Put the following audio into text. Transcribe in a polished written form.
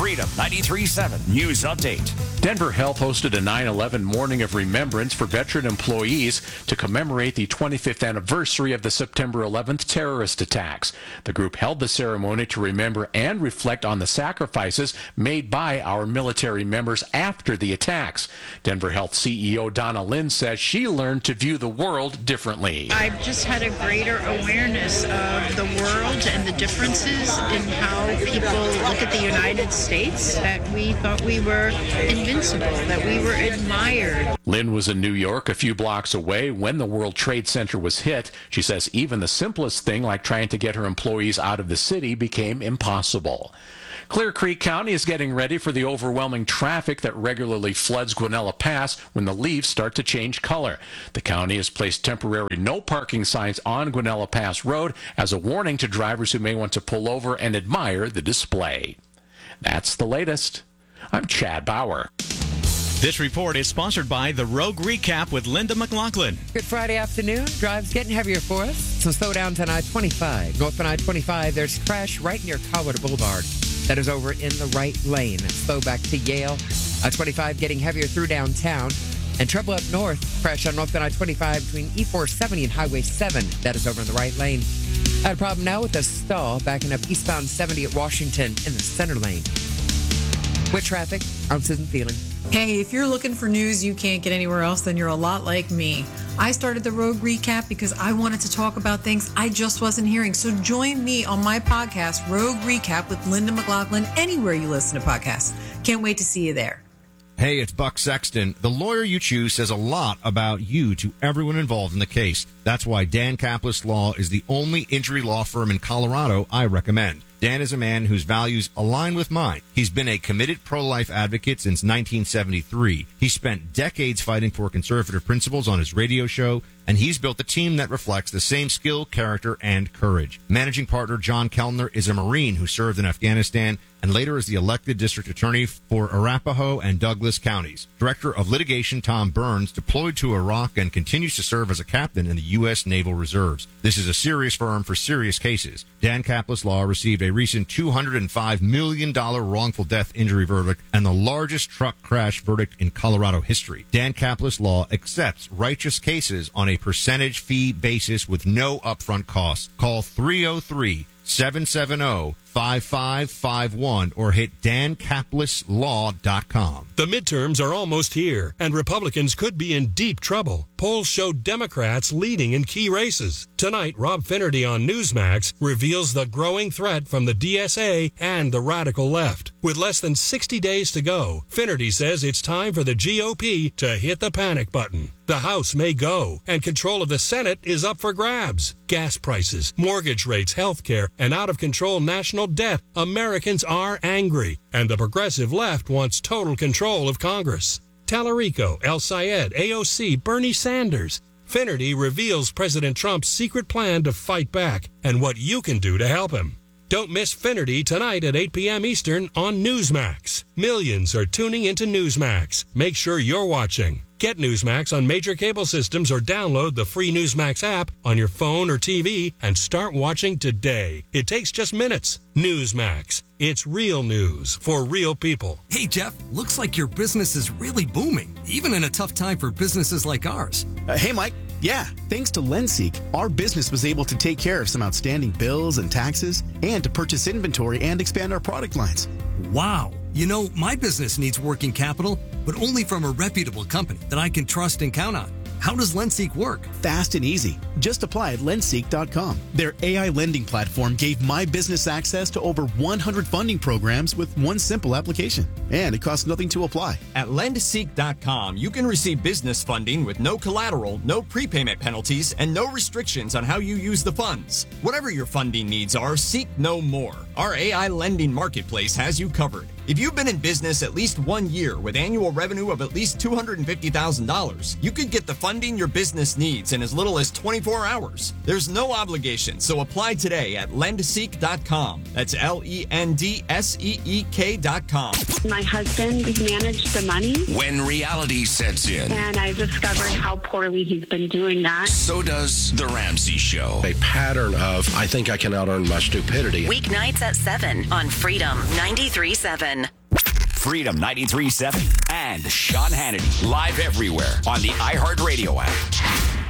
Freedom 93.7 News Update. Denver Health hosted a 9/11 Morning of Remembrance for veteran employees to commemorate the 25th anniversary of the September 11th terrorist attacks. The group held the ceremony to remember and reflect on the sacrifices made by our military members after the attacks. Denver Health CEO Donna Lynn says she learned to view the world differently. I've just had a greater awareness of the world and the differences in how people look at the United States, that we thought we were invincible, that we were admired. Lynn was in New York a few blocks away when the World Trade Center was hit. She says even the simplest thing, like trying to get her employees out of the city, became impossible. Clear Creek County is getting ready for the overwhelming traffic that regularly floods Guanella Pass when the leaves start to change color. The county has placed temporary no parking signs on Guanella Pass Road as a warning to drivers who may want to pull over and admire the display. That's the latest. I'm Chad Bauer. This report is sponsored by the Rogue Recap with Linda McLaughlin. Good Friday afternoon. Drive's getting heavier for us. Some slowdowns on I-25. North on I-25, there's a crash right near Colorado Boulevard. That is over in the right lane. Slow back to Yale. I-25 getting heavier through downtown. And trouble up north. Crash on North on I-25 between E470 and Highway 7. That is over in the right lane. I had a problem now with a stall backing up eastbound 70 at Washington in the center lane. With traffic, I'm Susan Thielen. Hey, if you're looking for news you can't get anywhere else, then you're a lot like me. I started the Rogue Recap because I wanted to talk about things I just wasn't hearing. So join me on my podcast, Rogue Recap with Linda McLaughlin, anywhere you listen to podcasts. Can't wait to see you there. Hey, it's Buck Sexton. The lawyer you choose says a lot about you to everyone involved in the case. That's why Dan Kaplis Law is the only injury law firm in Colorado I recommend. Dan is a man whose values align with mine. He's been a committed pro-life advocate since 1973. He spent decades fighting for conservative principles on his radio show, and he's built a team that reflects the same skill, character, and courage. Managing partner John Kellner is a Marine who served in Afghanistan and later is the elected district attorney for Arapahoe and Douglas counties. Director of litigation Tom Burns deployed to Iraq and continues to serve as a captain in the U.S. Naval Reserves. This is a serious firm for serious cases. Dan Kaplis Law received a recent $205 million wrongful death injury verdict and the largest truck crash verdict in Colorado history. Dan Kaplis Law accepts righteous cases on a percentage fee basis with no upfront costs. Call 303-770-5551 or hit dankapleslaw.com. The midterms are almost here, and Republicans could be in deep trouble. Polls show Democrats leading in key races. Tonight, Rob Finnerty on Newsmax reveals the growing threat from the DSA and the radical left. With less than 60 days to go, Finnerty says it's time for the GOP to hit the panic button. The House may go, and control of the Senate is up for grabs. Gas prices, mortgage rates, health care, and out-of-control national debt. Americans are angry, and the progressive left wants total control of Congress. Tallarico, El Sayed, AOC, Bernie Sanders. Finnerty reveals President Trump's secret plan to fight back and what you can do to help him. Don't miss Finnerty tonight at 8 p.m. Eastern on Newsmax. Millions are tuning into Newsmax. Make sure you're watching. Get Newsmax on major cable systems or download the free Newsmax app on your phone or TV and start watching today. It takes just minutes. Newsmax. It's real news for real people. Hey, Jeff, looks like your business is really booming, even in a tough time for businesses like ours. Hey, Mike. Yeah, thanks to Lenseek, our business was able to take care of some outstanding bills and taxes and to purchase inventory and expand our product lines. Wow. You know, my business needs working capital, but only from a reputable company that I can trust and count on. How does Lenseek work? Fast and easy. Just apply at lenseek.com. Their AI lending platform gave my business access to over 100 funding programs with one simple application. And it costs nothing to apply. At lendseek.com, you can receive business funding with no collateral, no prepayment penalties, and no restrictions on how you use the funds. Whatever your funding needs are, seek no more. Our AI lending marketplace has you covered. If you've been in business at least 1 year with annual revenue of at least $250,000, you could get the funding your business needs in as little as 24 hours. There's no obligation, so apply today at lendseek.com. That's LENDSEEK.com. My husband managed the money. When reality sets in. And I discovered how poorly he's been doing that. So does The Ramsey Show. A pattern of, I think I can out-earn my stupidity. Weeknights at 7 on Freedom 93.7. Freedom 93.7 and Sean Hannity live everywhere on the iHeartRadio app.